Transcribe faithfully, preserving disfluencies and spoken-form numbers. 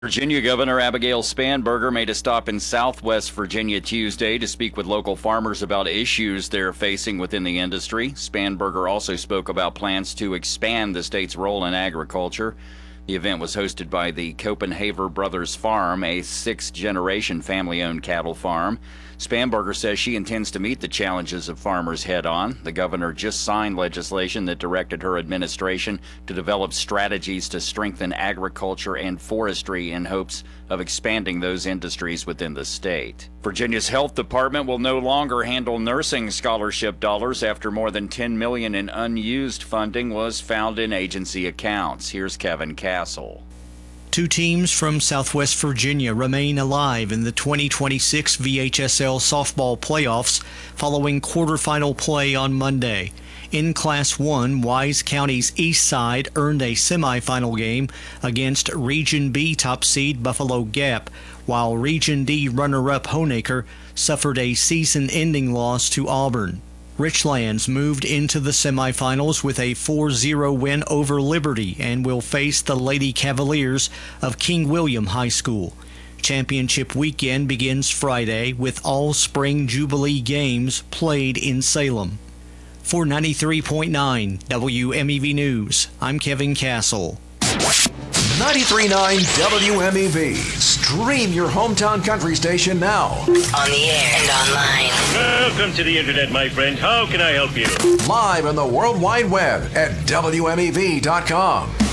Virginia Governor Abigail Spanberger made a stop in Southwest Virginia Tuesday to speak with local farmers about issues they're facing within the industry. Spanberger also spoke about plans to expand the state's role in agriculture. The event was hosted by the Copenhaver Brothers Farm, a sixth-generation family-owned cattle farm. Spanberger says she intends to meet the challenges of farmers head-on. The governor just signed legislation that directed her administration to develop strategies to strengthen agriculture and forestry in hopes of expanding those industries within the state. Virginia's health department will no longer handle nursing scholarship dollars after more than ten million dollars in unused funding was found in agency accounts. Here's Kevin Castle. Two teams from Southwest Virginia remain alive in the twenty twenty-six V H S L softball playoffs following quarterfinal play on Monday. In Class one, Wise County's East Side earned a semifinal game against Region B top seed Buffalo Gap, while Region D runner-up Honaker suffered a season-ending loss to Auburn. Richlands moved into the semifinals with a four zero win over Liberty and will face the Lady Cavaliers of King William High School. Championship weekend begins Friday with all spring Jubilee games played in Salem. For ninety-three point nine W M E V News, I'm Kevin Castle. ninety-three point nine W M E V. Stream your hometown country station now. On the air and online. Welcome to the internet, my friend. How can I help you? Live on the World Wide Web at W M E V dot com.